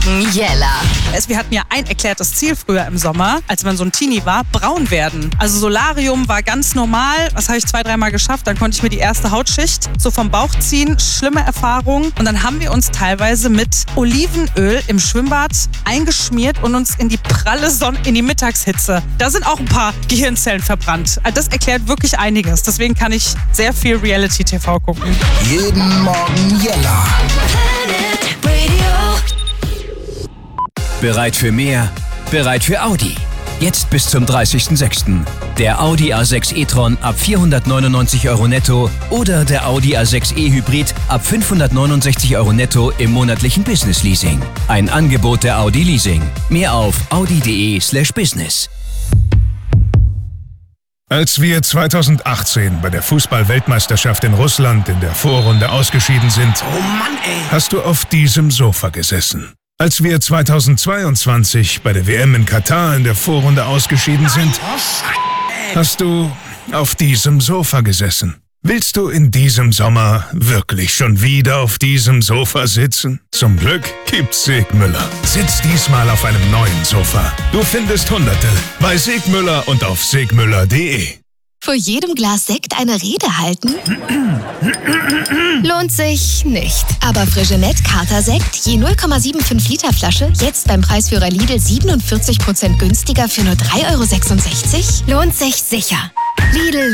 Morgen Jella. Wir hatten ja ein erklärtes Ziel früher im Sommer, als man so ein Teenie war, braun werden. Also Solarium war ganz normal, das habe ich 2-3 Mal geschafft, dann konnte ich mir die erste Hautschicht so vom Bauch ziehen, schlimme Erfahrung. Und dann haben wir uns teilweise mit Olivenöl im Schwimmbad eingeschmiert und uns in die pralle Sonne, in die Mittagshitze. Da sind auch ein paar Gehirnzellen verbrannt. Das erklärt wirklich einiges, deswegen kann ich sehr viel Reality-TV gucken. Jeden Morgen Jella. Bereit für mehr? Bereit für Audi. Jetzt bis zum 30.06. Der Audi A6 e-tron ab 499 € netto oder der Audi A6 e-Hybrid ab 569 € netto im monatlichen Business-Leasing. Ein Angebot der Audi Leasing. Mehr auf audi.de/business. Als wir 2018 bei der Fußball-Weltmeisterschaft in Russland in der Vorrunde ausgeschieden sind, hast du auf diesem Sofa gesessen. Als wir 2022 bei der WM in Katar in der Vorrunde ausgeschieden sind, hast du auf diesem Sofa gesessen. Willst du in diesem Sommer wirklich schon wieder auf diesem Sofa sitzen? Zum Glück gibt's Segmüller. Sitz diesmal auf einem neuen Sofa. Du findest Hunderte bei Segmüller und auf segmüller.de. Vor jedem Glas Sekt eine Rede halten? Lohnt sich nicht. Aber Frigenet Kater Sekt, je 0,75 Liter Flasche, jetzt beim Preisführer Lidl 47% günstiger für nur 3,66 € lohnt sich sicher. Lidl